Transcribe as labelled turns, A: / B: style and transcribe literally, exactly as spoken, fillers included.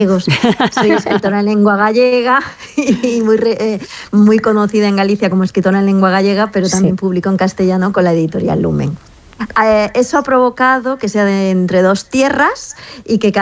A: Soy escritora en lengua gallega y muy, re, eh, muy conocida en Galicia como escritora en lengua gallega, pero también sí. publico en castellano con la editorial Lumen. Eh, eso ha provocado que sea de entre dos tierras y que